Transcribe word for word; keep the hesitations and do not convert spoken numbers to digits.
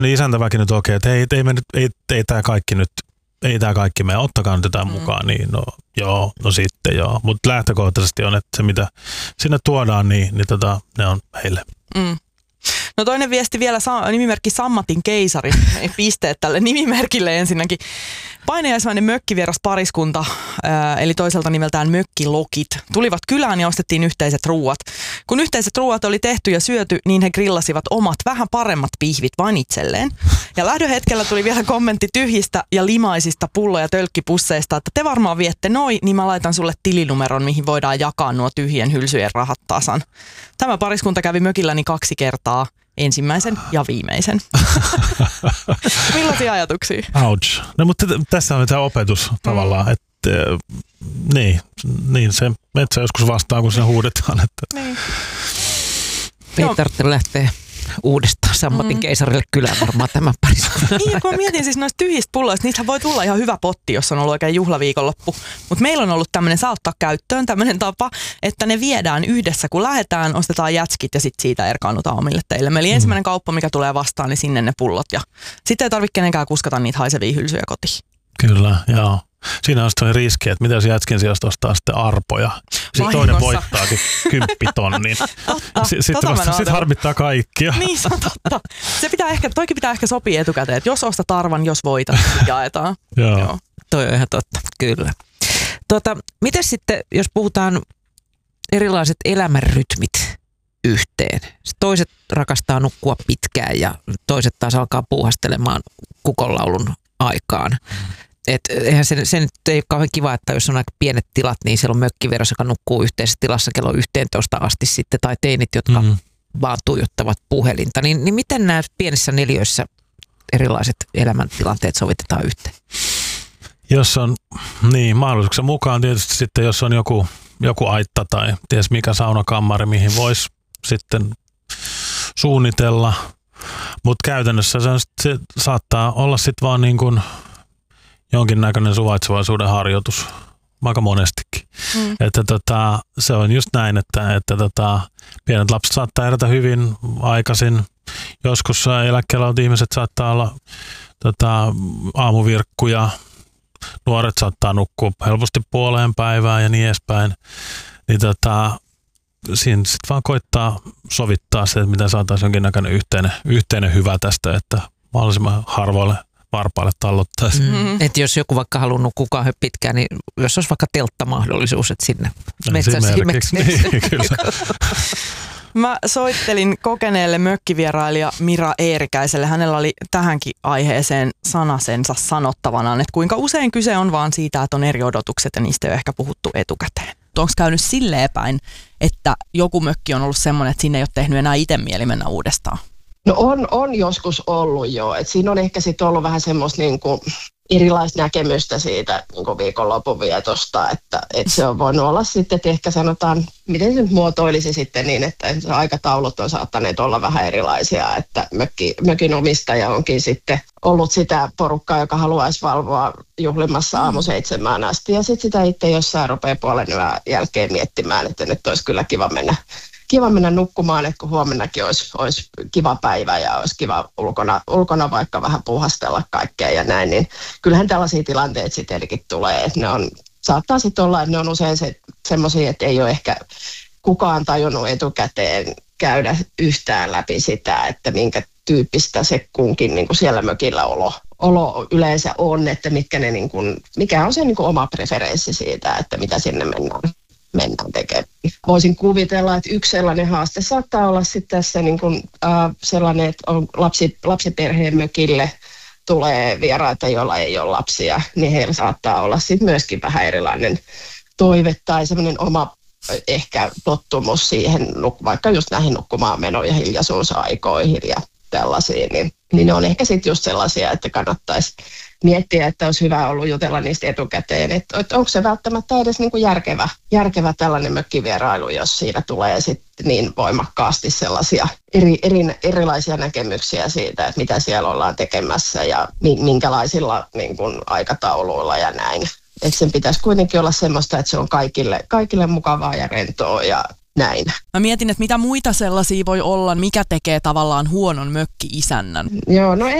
Niin isäntäväki nyt okei, että ei, ei, nyt, ei, ei tämä kaikki nyt, ei tämä kaikki mene, ottakaa nyt jotain mm. mukaan, niin no joo, no sitten joo. Mutta lähtökohtaisesti on, että se mitä sinne tuodaan, niin, niin tota, ne on heille. Mm. No toinen viesti vielä, nimimerkki Sammatin keisari, pisteet tälle nimimerkille ensinnäkin. Painajaismainen mökkivieras pariskunta, ää, eli toiselta nimeltään Mökkilokit, tulivat kylään ja ostettiin yhteiset ruuat. Kun yhteiset ruuat oli tehty ja syöty, niin he grillasivat omat vähän paremmat pihvit vain itselleen. Ja lähdöhetkellä tuli vielä kommentti tyhjistä ja limaisista pullo- ja tölkkipusseista, että te varmaan viette noi, niin mä laitan sulle tilinumeron, mihin voidaan jakaa nuo tyhjien hylsyjen rahat tasan. Tämä pariskunta kävi mökilläni kaksi kertaa. Ensimmäisen ja viimeisen. Millaisia ajatuksia? Ouch. No mutta t- tässä on tämä opetus tavallaan, mm. että niin, niin se metsä joskus vastaa, kun se huudetaan. Että. Niin. Ei tarvitse lähteä uudestaan Sammatin mm. keisarille kylään varmaan tämän pariskunnan. Niin, kun mietin siis noista tyhjistä pulloista, niistä voi tulla ihan hyvä potti, jos on ollut oikein juhlaviikonloppu. Mutta meillä on ollut tämmöinen, saa ottaa käyttöön tämmöinen tapa, että ne viedään yhdessä, kun lähdetään, ostetaan jätskit ja sitten siitä erkaannutaan omille teille. Eli mm. ensimmäinen kauppa, mikä tulee vastaan, niin sinne ne pullot. Ja sitten ei tarvitse kenenkään kuskata niitä haisevia hylsyjä kotiin. Kyllä, joo. Siinä on sitten riski, että mitä jos jätskin sijasta ostaa sitten arpoja. Sitten toinen voittaakin kymppitonnin. Sitten tota sit harmittaa kaikkia. Niin, se on totta. Se pitää ehkä, toikin pitää ehkä sopia etukäteen, että jos ostat arvan, jos voitat, niin jaetaan. Joo. Joo. Toi on ihan totta, kyllä. Tuota, miten sitten, jos puhutaan erilaiset elämänrytmit yhteen? Toiset rakastaa nukkua pitkään ja toiset taas alkaa puuhastelemaan kukonlaulun aikaan. Et eihän se, se nyt ei ole kauhean kiva, että jos on aika pienet tilat, niin siellä on mökkivieras, joka nukkuu yhteisessä tilassa kello yhteentoista asti sitten, tai teinit, jotka mm. vaan tuijottavat puhelinta. Niin, niin miten nämä pienissä neliöissä erilaiset elämäntilanteet sovitetaan yhteen? Jos on, niin mahdollisuuksien mukaan tietysti sitten, jos on joku, joku aitta tai ties mikä saunakammari, mihin voisi sitten suunnitella, mutta käytännössä se, se saattaa olla sitten vaan niin kuin jonkinnäköinen suvaitsevaisuuden harjoitus, aika monestikin. Mm. Että tota, se on just näin, että, että tota, pienet lapset saattaa herätä hyvin aikaisin. Joskus eläkkeellä olevat ihmiset saattaa olla tota, aamuvirkkuja, nuoret saattaa nukkua helposti puoleen päivään ja niin edespäin. Niin tota, siinä sitten vaan koittaa sovittaa se, että miten saataisiin jonkinnäköinen yhteinen, yhteinen hyvä tästä, että mahdollisimman harvoille varpaille tallottaisiin. Mm. Että jos joku vaikka haluaa nukkua kauhean pitkään, niin jos olisi vaikka telttamahdollisuus, että sinne metsässä himeksi. Niin, kyllä. Mä soittelin kokeneelle mökkivierailija Mira Eerikäiselle. Hänellä oli tähänkin aiheeseen sanasensa sanottavanaan, että kuinka usein kyse on vaan siitä, että on eri odotukset ja niistä ei ole ehkä puhuttu etukäteen. Onko käynyt silleen päin, että joku mökki on ollut semmoinen, että sinne ei ole tehnyt enää itse mieli mennä uudestaan? No on, on joskus ollut jo. Et siinä on ehkä sitten ollut vähän semmoista niinku erilaista näkemystä siitä niinku viikonlopun vietosta, että et se on voinut olla sitten, että ehkä sanotaan, miten se muotoilisi sitten niin, että aikataulut on saattaneet olla vähän erilaisia, että mökki, mökin omistaja onkin sitten ollut sitä porukkaa, joka haluaisi valvoa juhlimassa aamu seitsemään asti, ja sitten sitä itse jossain rupeaa puolen yön jälkeen miettimään, että nyt olisi kyllä kiva mennä Kiva mennä nukkumaan, että kun huomennakin olisi, olisi kiva päivä ja olisi kiva ulkona, ulkona vaikka vähän puuhastella kaikkea ja näin, niin kyllähän tällaisia tilanteita sitten tulee, että ne on, saattaa sitten olla, että ne on usein se, semmoisia, että ei ole ehkä kukaan tajunnut etukäteen käydä yhtään läpi sitä, että minkä tyyppistä se kunkin niin kuin siellä mökillä olo, olo yleensä on, että mitkä ne, niin kuin, mikä on se niin kuin oma preferenssi siitä, että mitä sinne mennään. mennään tekemään. Voisin kuvitella, että yksi sellainen haaste saattaa olla sitten tässä niin kuin, äh, sellainen, että on lapsi, lapsiperheen mökille tulee vieraita, joilla ei ole lapsia, niin heillä saattaa olla sitten myöskin vähän erilainen toive tai sellainen oma ehkä tottumus siihen, vaikka just näihin nukkumaan meno- ja hiljaisuusaikoihin ja tällaisiin, niin, niin ne on ehkä sitten just sellaisia, että kannattaisi miettiä, että olisi hyvä ollut jutella niistä etukäteen, että, että onko se välttämättä edes niin kuin järkevä, järkevä tällainen mökkivierailu, jos siinä tulee sitten niin voimakkaasti sellaisia eri, eri, erilaisia näkemyksiä siitä, että mitä siellä ollaan tekemässä ja minkälaisilla niin kuin aikatauluilla ja näin. Että sen pitäisi kuitenkin olla semmoista, että se on kaikille, kaikille mukavaa ja rentoa ja näin. Mä mietin, että mitä muita sellaisia voi olla, mikä tekee tavallaan huonon mökki-isännän. Joo, no